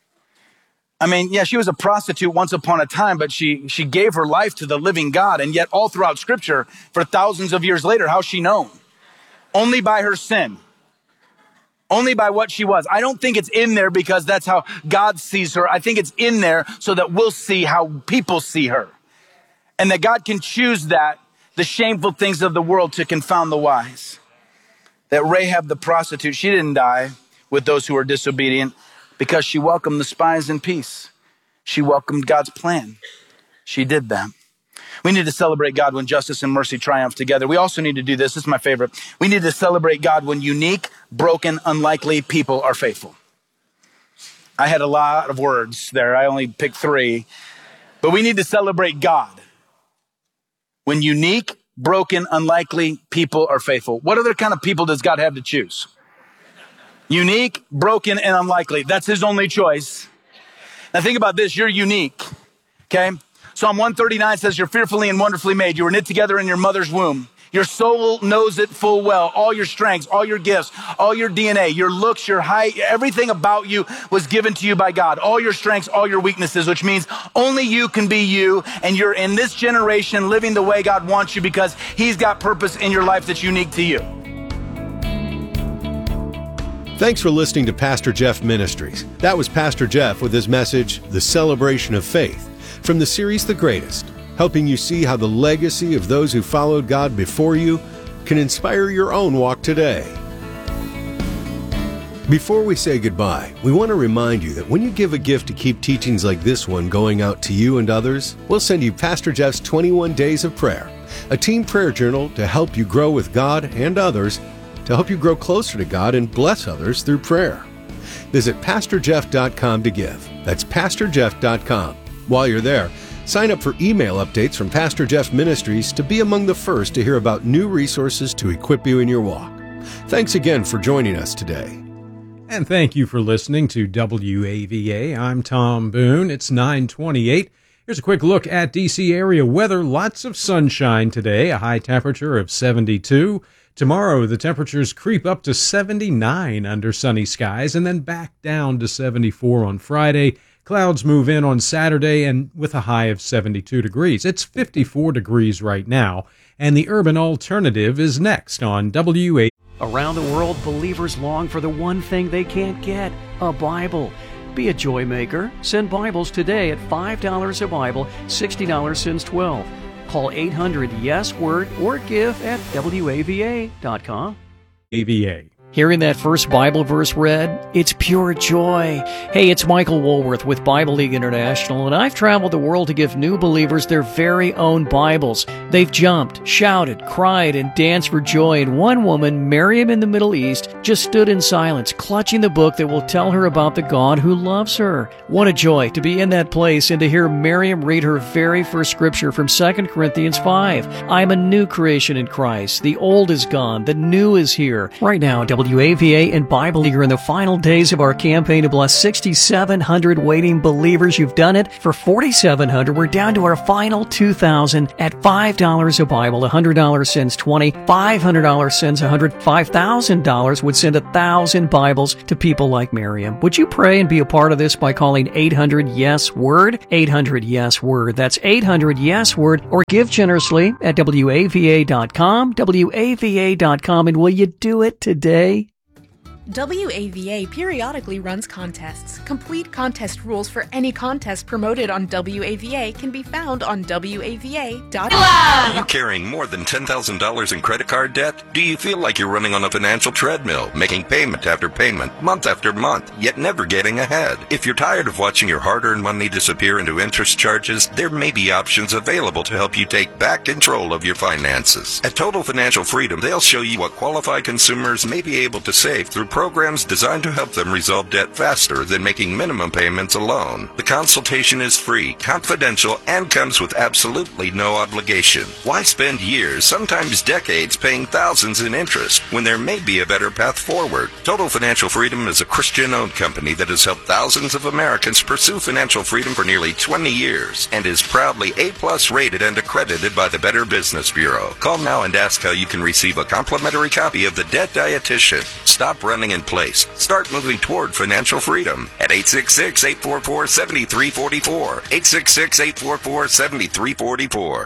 I mean, yeah, she was a prostitute once upon a time, but she, she gave her life to the living God. And yet all throughout Scripture, for thousands of years later, how's she known? Only by her sin. Only by what she was. I don't think it's in there because that's how God sees her. I think it's in there so that we'll see how people see her. And that God can choose that, the shameful things of the world, to confound the wise. That Rahab the prostitute, she didn't die with those who were disobedient because she welcomed the spies in peace. She welcomed God's plan. She did that. We need to celebrate God when justice and mercy triumph together. We also need to do this. This is my favorite. We need to celebrate God when unique, broken, unlikely people are faithful. I had a lot of words there. I only picked three. But we need to celebrate God when unique, broken, unlikely people are faithful. What other kind of people does God have to choose? Unique, broken, and unlikely. That's his only choice. Now think about this. You're unique, okay? Psalm one thirty-nine says, you're fearfully and wonderfully made. You were knit together in your mother's womb. Your soul knows it full well. All your strengths, all your gifts, all your D N A, your looks, your height, everything about you was given to you by God. All your strengths, all your weaknesses, which means only you can be you. And you're in this generation living the way God wants you because he's got purpose in your life that's unique to you. Thanks for listening to Pastor Jeff Ministries. That was Pastor Jeff with his message, The Celebration of Faith, from the series The Greatest, helping you see how the legacy of those who followed God before you can inspire your own walk today. Before we say goodbye, we want to remind you that when you give a gift to keep teachings like this one going out to you and others, we'll send you Pastor Jeff's twenty-one Days of Prayer, a team prayer journal to help you grow with God and others, to help you grow closer to God and bless others through prayer. Visit pastor jeff dot com to give. That's pastor jeff dot com. While you're there, sign up for email updates from Pastor Jeff Ministries to be among the first to hear about new resources to equip you in your walk. Thanks again for joining us today. And thank you for listening to W A V A. I'm Tom Boone. It's nine twenty-eight. Here's a quick look at D C area weather. Lots of sunshine today, a high temperature of seventy-two. Tomorrow, the temperatures creep up to seventy-nine under sunny skies and then back down to seventy-four on Friday. Clouds move in on Saturday and with a high of seventy-two degrees. It's fifty-four degrees right now, and the Urban Alternative is next on W A. Around the world, believers long for the one thing they can't get, a Bible. Be a joy maker. Send Bibles today at five dollars a Bible, sixty dollars since twelve. Call eight hundred yes word or give at W A V A dot com. A V A. Hearing that first Bible verse read, it's pure joy. Hey, it's Michael Woolworth with Bible League International, and I've traveled the world to give new believers their very own Bibles. They've jumped, shouted, cried, and danced for joy, and one woman, Miriam in the Middle East, just stood in silence, clutching the book that will tell her about the God who loves her. What a joy to be in that place and to hear Miriam read her very first scripture from Second Corinthians five. I am a new creation in Christ. The old is gone. The new is here. Right now, W A V A and Bible League are in the final days of our campaign to bless six thousand seven hundred waiting believers. You've done it. For four thousand seven hundred, we're down to our final two thousand at five dollars a Bible. one hundred dollars sends twenty. five hundred dollars sends one hundred. five thousand dollars would send one thousand Bibles to people like Miriam. Would you pray and be a part of this by calling eight hundred yes word? eight hundred yes word. That's eight hundred yes word. Or give generously at W A V A dot com. W A V A dot com. And will you do it today? W A V A periodically runs contests. Complete contest rules for any contest promoted on W A V A can be found on W A V A dot com. Are you carrying more than ten thousand dollars in credit card debt? Do you feel like you're running on a financial treadmill, making payment after payment, month after month, yet never getting ahead? If you're tired of watching your hard-earned money disappear into interest charges, there may be options available to help you take back control of your finances. At Total Financial Freedom, they'll show you what qualified consumers may be able to save through programs designed to help them resolve debt faster than making minimum payments alone. The consultation is free, confidential, and comes with absolutely no obligation. Why spend years, sometimes decades, paying thousands in interest when there may be a better path forward? Total Financial Freedom is a Christian-owned company that has helped thousands of Americans pursue financial freedom for nearly twenty years and is proudly A-plus rated and accredited by the Better Business Bureau. Call now and ask how you can receive a complimentary copy of The Debt Dietitian. Stop running in place. Start moving toward financial freedom at eight six six, eight four four, seven three four four. eight six six, eight four four, seven three four four.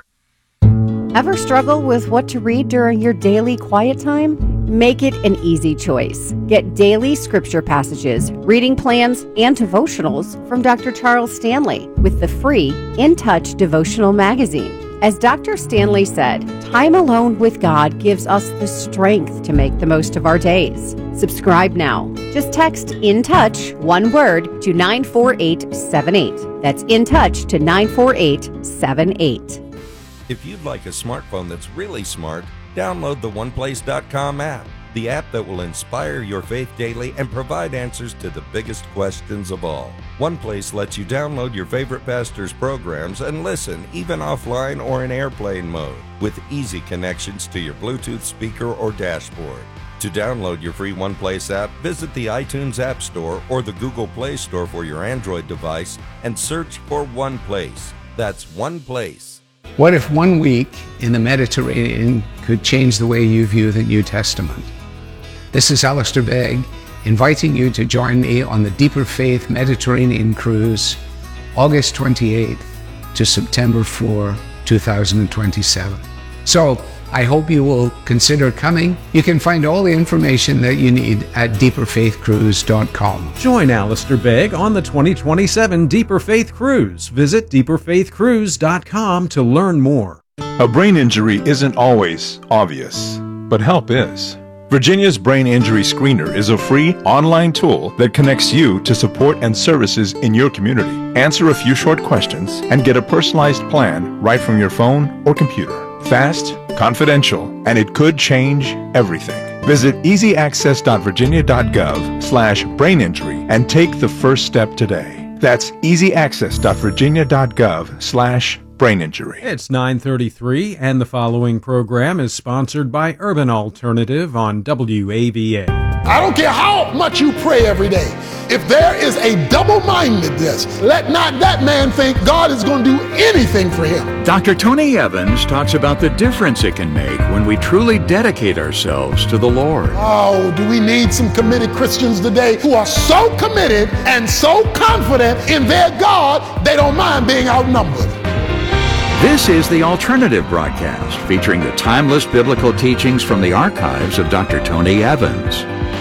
Ever struggle with what to read during your daily quiet time? Make it an easy choice. Get daily scripture passages, reading plans, and devotionals from Doctor Charles Stanley with the free In Touch devotional magazine. As Doctor Stanley said, time alone with God gives us the strength to make the most of our days. Subscribe now. Just text In Touch, one word, to nine four eight seven eight. That's In Touch to nine four eight seven eight. If you'd like a smartphone that's really smart, download the one place dot com app, the app that will inspire your faith daily and provide answers to the biggest questions of all. OnePlace lets you download your favorite pastor's programs and listen even offline or in airplane mode with easy connections to your Bluetooth speaker or dashboard. To download your free OnePlace app, visit the iTunes App Store or the Google Play Store for your Android device and search for OnePlace. That's OnePlace. What if one week in the Mediterranean could change the way you view the New Testament? This is Alistair Begg, inviting you to join me on the Deeper Faith Mediterranean Cruise, August twenty-eighth to September fourth, two thousand twenty-seven. So, I hope you will consider coming. You can find all the information that you need at deeper faith cruise dot com. Join Alistair Begg on the twenty twenty-seven Deeper Faith Cruise. Visit deeper faith cruise dot com to learn more. A brain injury isn't always obvious, but help is. Virginia's Brain Injury Screener is a free online tool that connects you to support and services in your community. Answer a few short questions and get a personalized plan right from your phone or computer. Fast, confidential, and it could change everything. Visit easy access dot virginia dot gov slash brain injury and take the first step today. That's easy access dot virginia dot gov slash brain injury. It's nine thirty-three, and the following program is sponsored by Urban Alternative on W A V A. I don't care how much you pray every day. If there is a double-mindedness, let not that man think God is going to do anything for him. Doctor Tony Evans talks about the difference it can make when we truly dedicate ourselves to the Lord. Oh, do we need some committed Christians today who are so committed and so confident in their God, they don't mind being outnumbered. This is the Alternative broadcast featuring the timeless biblical teachings from the archives of Doctor Tony Evans.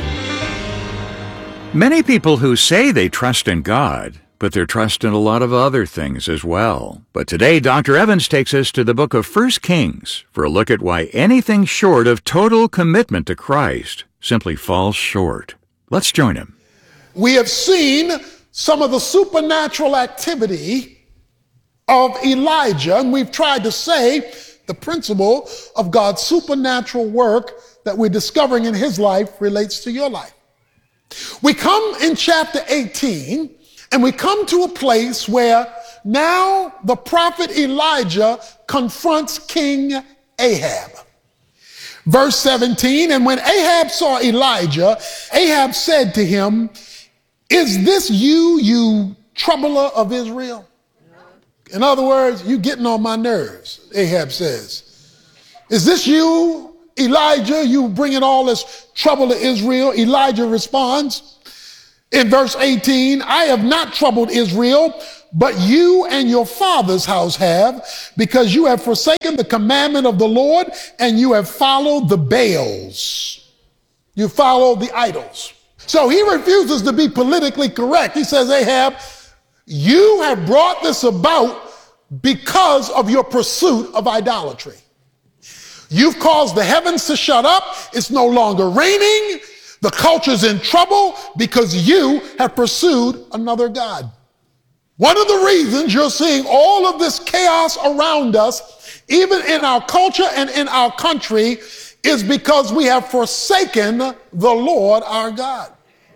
Many people who say they trust in God, but they're trust in a lot of other things as well. But today, Doctor Evans takes us to the book of First Kings for a look at why anything short of total commitment to Christ simply falls short. Let's join him. We have seen some of the supernatural activity of Elijah, and we've tried to say the principle of God's supernatural work that we're discovering in his life relates to your life. We come in chapter eighteen, and we come to a place where now the prophet Elijah confronts King Ahab. Verse seventeen, and when Ahab saw Elijah, Ahab said to him, "Is this you, you troubler of Israel?" In other words, you getting on my nerves, Ahab says. "Is this you, Elijah, you bringing all this trouble to Israel?" Elijah responds in verse eighteen, "I have not troubled Israel, but you and your father's house have, because you have forsaken the commandment of the Lord and you have followed the Baals." You follow the idols. So he refuses to be politically correct. He says, "Ahab, you have brought this about because of your pursuit of idolatry. You've caused the heavens to shut up. It's no longer raining. The culture's in trouble because you have pursued another god." One of the reasons you're seeing all of this chaos around us, even in our culture and in our country, is because we have forsaken the Lord our God.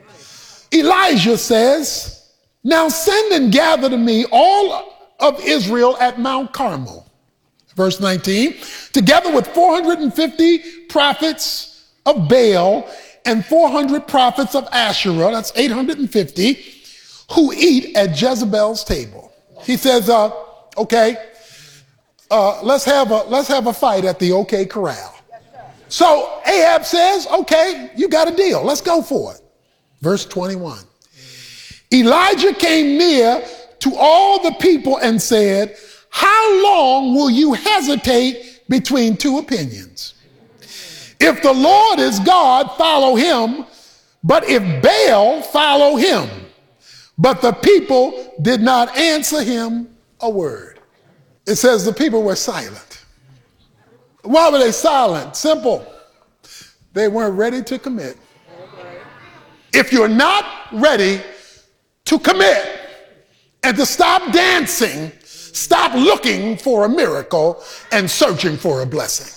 Elijah says, "Now send and gather to me all of Israel at Mount Carmel." Verse nineteen, "together with four hundred fifty prophets of Baal and four hundred prophets of Asherah," that's eight hundred fifty, "who eat at Jezebel's table." He says, uh, okay, uh, let's have a let's have a fight at the OK Corral. So Ahab says, okay, you got a deal. Let's go for it. Verse twenty-one, "Elijah came near to all the people and said, 'How long will you hesitate between two opinions? If the Lord is God, follow him, but if Baal, follow him.' But the people did not answer him a word." It says the people were silent. Why were they silent? Simple. They weren't ready to commit. If you're not ready to commit and to stop dancing, stop looking for a miracle and searching for a blessing.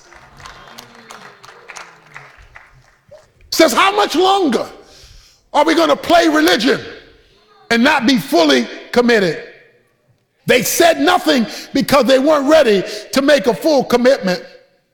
It says, how much longer are we going to play religion and not be fully committed? They said nothing because they weren't ready to make a full commitment.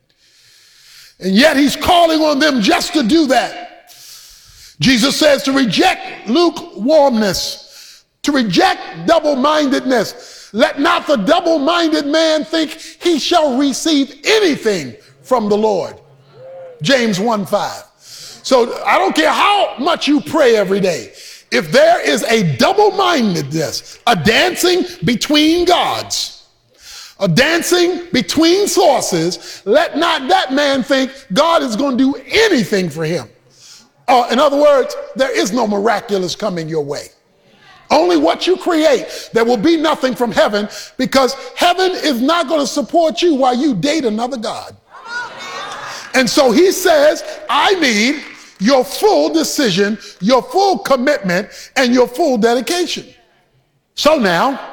And yet he's calling on them just to do that. Jesus says to reject lukewarmness, to reject double-mindedness. Let not the double-minded man think he shall receive anything from the Lord. James one five. So I don't care how much you pray every day. If there is a double-mindedness, a dancing between gods, a dancing between sources, let not that man think God is going to do anything for him. Uh, in other words, there is no miraculous coming your way. Only what you create. There will be nothing from heaven, because heaven is not going to support you while you date another God. And so he says, I need your full decision, your full commitment, and your full dedication. So now,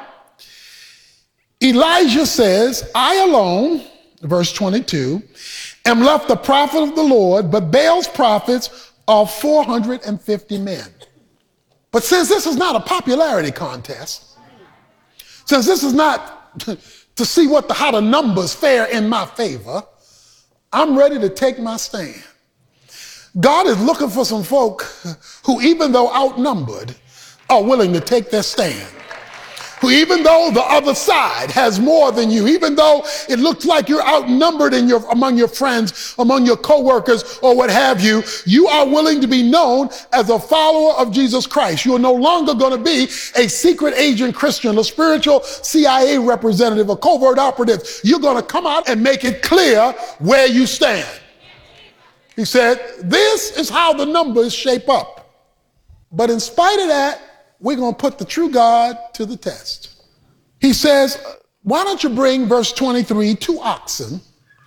Elijah says, I alone, verse twenty-two, am left the prophet of the Lord, but Baal's prophets are four hundred fifty men. But since this is not a popularity contest, since this is not to see what the, how the numbers fare in my favor, I'm ready to take my stand. God is looking for some folk who, even though outnumbered, are willing to take their stand. Who, even though the other side has more than you, even though it looks like you're outnumbered in your, among your friends, among your coworkers, or what have you, you are willing to be known as a follower of Jesus Christ. You are no longer going to be a secret agent Christian, a spiritual C I A representative, a covert operative. You're going to come out and make it clear where you stand. He said, this is how the numbers shape up. But in spite of that, we're going to put the true God to the test. He says, why don't you bring, verse twenty-three, two oxen,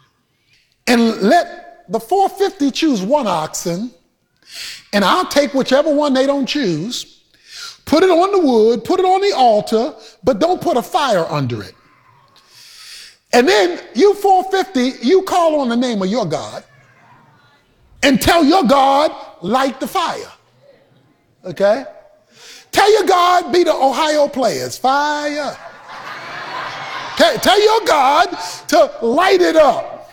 and let the four hundred fifty choose one oxen, and I'll take whichever one they don't choose, put it on the wood, put it on the altar, but don't put a fire under it. And then you four fifty, you call on the name of your God and tell your God, light the fire. Okay? Tell your God, be the Ohio players, fire. Okay? Tell your God to light it up.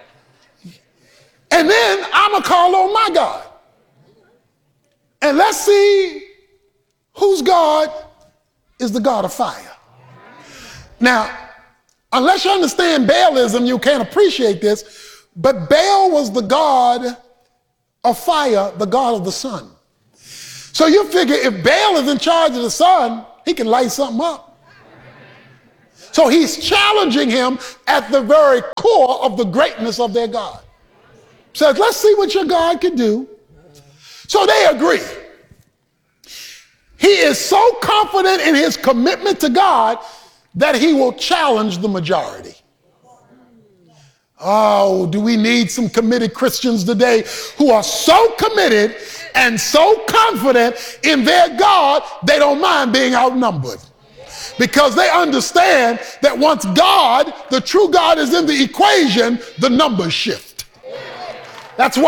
And then I'm going to call on my God. And let's see whose God is the God of fire. Now, unless you understand Baalism, you can't appreciate this, but Baal was the god of fire, the god of the sun. So you figure if Baal is in charge of the sun, he can light something up. So he's challenging him at the very core of the greatness of their God. Says, let's see what your God can do. So they agree. He is so confident in his commitment to God that he will challenge the majority. Oh, do we need some committed Christians today who are so committed and so confident in their God, they don't mind being outnumbered. Because they understand that once God, the true God, is in the equation, the numbers shift. That's why